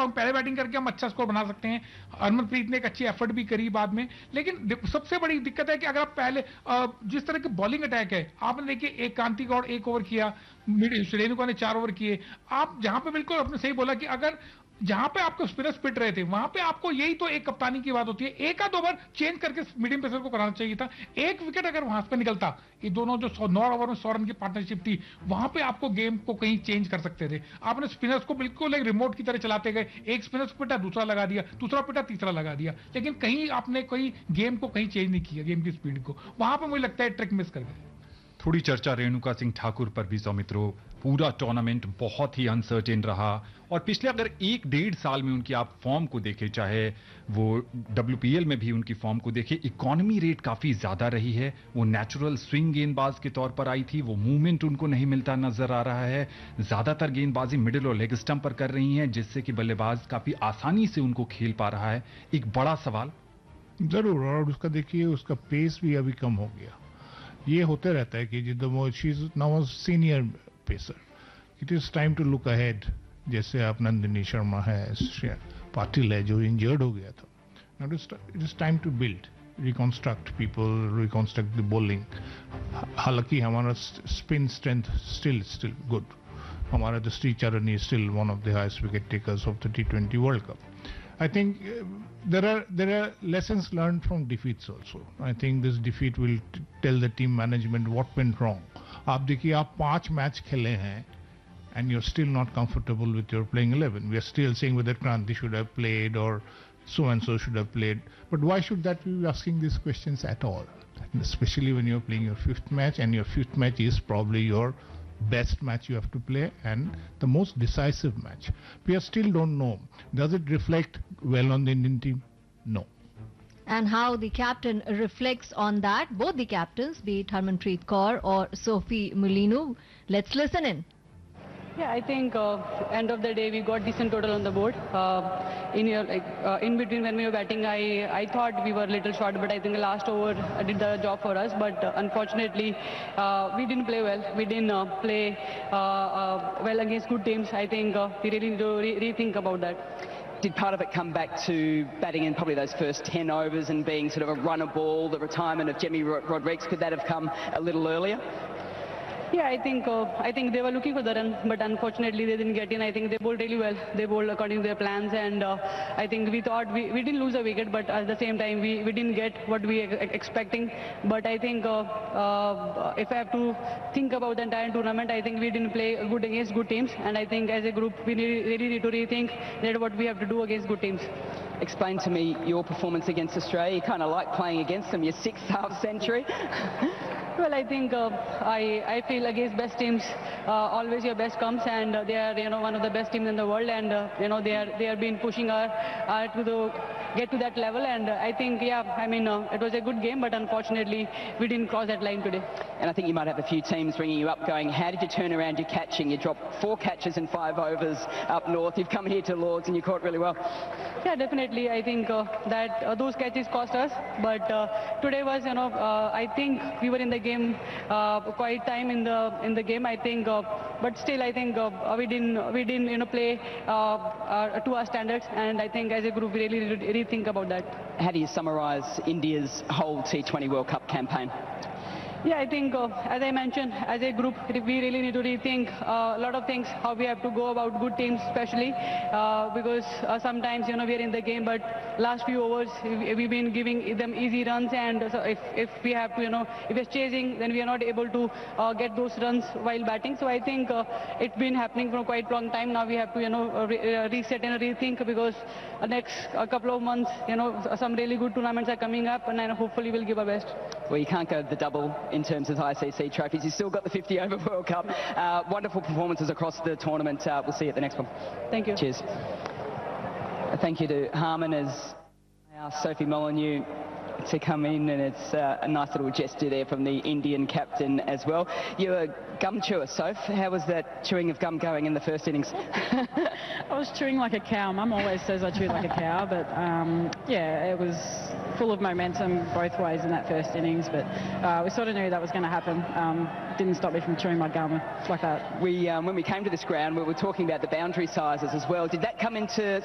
पहले बैटिंग करके हम अच्छा स्कोर बना सकते हैं। हरमनप्रीत ने एक अच्छी एफर्ट भी करी बाद में, लेकिन सबसे बड़ी दिक्कत है कि अगर आप पहले जिस तरह की बॉलिंग अटैक है, आपने देखिए एक कांति गौड़ 1 ओवर किया, रेणुका ने 4 ओवर किए, आप जहां पे बिल्कुल आपने सही बोला कि अगर जहां पे आपको स्पिनर्स पिट रहे थे वहां पे आपको यही तो एक कप्तानी की बात होती है, एक आध ओवर चेंज करके मीडियम पेसर को कराना चाहिए था। एक विकेट अगर वहां पे निकलता, ये दोनों जो 9 ओवर में 100 रन की पार्टनरशिप थी, वहां पे आपको गेम को कहीं चेंज कर सकते थे। आपने स्पिनर्स को बिल्कुल एक रिमोट की तरह चलाते गए, एक स्पिनर्स पिटा दूसरा लगा दिया, दूसरा पिटा तीसरा लगा दिया, लेकिन कहीं आपने कोई गेम को कहीं चेंज नहीं किया, गेम की स्पीड को। वहां पर मुझे लगता है ट्रिक मिस कर गए। थोड़ी चर्चा रेणुका सिंह ठाकुर पर भी सौमित्रो। पूरा टूर्नामेंट बहुत ही अनसर्टेन रहा, और पिछले अगर 1-1.5 साल में उनकी आप फॉर्म को देखें, चाहे वो WPL में भी उनकी फॉर्म को देखें, इकोनॉमी रेट काफी ज्यादा रही है। वो नेचुरल स्विंग गेंदबाज के तौर पर आई थी, वो मूवमेंट उनको नहीं मिलता नजर आ रहा है। ज्यादातर गेंदबाजी मिडिल और लेग स्टंप पर कर रही हैं, जिससे कि बल्लेबाज काफी आसानी से उनको खेल पा रहा है। एक बड़ा सवाल जरूर, और उसका देखिए उसका पेस भी अभी कम हो गया। ये होते रहता है कि जितना she is now senior pacer, it is time to look ahead. जैसे आप नंदिनी शर्मा है, पाटिल है जो इंजर्ड हो गया था। Now it is time to build, रिकॉन्स्ट्रक्ट people, रिकॉन्स्ट्रक्ट the bowling. हालांकि हमारा स्पिन स्ट्रेंथ स्टिल गुड। हमारा तो Sricharan is still one of the highest wicket takers of the T20 world cup. I think there are lessons learned from defeats also. I think this defeat will tell the team management what went wrong. आप देखिए, आप 5 match खेले हैं and you're still not comfortable with your playing 11. We are still saying whether Kranti should have played or so and so should have played. But why should that we be asking these questions at all? Especially when you're playing your 5th match, and your 5th match is probably your best match you have to play and the most decisive match. We still don't know. Does it reflect well on the Indian team? No. And how the captain reflects on that, both the captains, be it Harmanpreet Kaur or Sophie Mulinu. Let's listen in. Yeah, I think end of the day we got decent total on the board. In between when we were batting, I thought we were a little short, but I think the last over did the job for us. But unfortunately, we didn't play well. We didn't play well against good teams. I think we really need to rethink about that. Did part of it come back to batting in probably those first 10 overs and being sort of a runner ball, the retirement of Jimmy Rodrigues? Could that have come a little earlier? Yeah, I think they were looking for the run, but unfortunately they didn't get in. I think they bowled really well. They bowled according to their plans, and I think we thought we didn't lose a wicket, but at the same time we didn't get what we were expecting. But I think if I have to think about the entire tournament, I think we didn't play good against good teams, and I think as a group we really need to rethink that what we have to do against good teams. Explain to me your performance against Australia. You kind of like playing against them, your 6th half century. Well, I think I feel against best teams, always your best comes, and they are one of the best teams in the world, and they are been pushing our to get to that level, and I think it was a good game, but unfortunately we didn't cross that line today. And I think you might have a few teams ringing you up going, how did you turn around your catching? You dropped 4 catches in 5 overs up north. You've come here to Lords and you caught really well. Yeah, definitely. I think that those catches cost us, but today was I think we were in the game quite time in the game. I think, but still I think we didn't play to our standards, and I think as a group we really need to rethink about that. How do you summarise India's whole T20 World Cup campaign? Yeah, I think, as I mentioned, as a group, we really need to rethink a lot of things, how we have to go about good teams, especially because sometimes, we are in the game, but last few overs, we've been giving them easy runs, and so if we have to, if we're chasing, then we are not able to get those runs while batting. So I think it's been happening for quite a long time. Now we have to, reset and rethink, because next couple of months, some really good tournaments are coming up, and hopefully we'll give our best. Well, you can't go the double in terms of ICC trophies. You've still got the 50 over World Cup. Wonderful performances across the tournament. We'll see you at the next one. Thank you. Cheers. Thank you to Harman as I asked Sophie Molyneux to come in, and it's a nice little gesture there from the Indian captain as well. You're a gum chewer, Soph. How was that chewing of gum going in the first innings? I was chewing like a cow. Mum always says I chew like a cow, but yeah, it was full of momentum both ways in that first innings, but we sort of knew that was going to happen. Didn't stop me from chewing my gum like that. When we came to this ground, we were talking about the boundary sizes as well. Did that come into